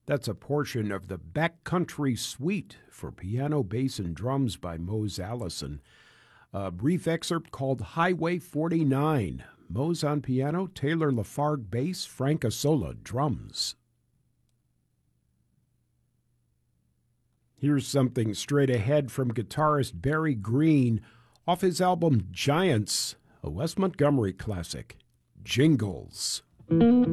That's a portion of the Backcountry Suite for piano, bass, and drums by Mose Allison. A brief excerpt called Highway 49. Mose on piano, Taylor Lafargue bass, Frank Asola drums. Here's something straight ahead from guitarist Barry Green off his album Giants, a Wes Montgomery classic, Jingles.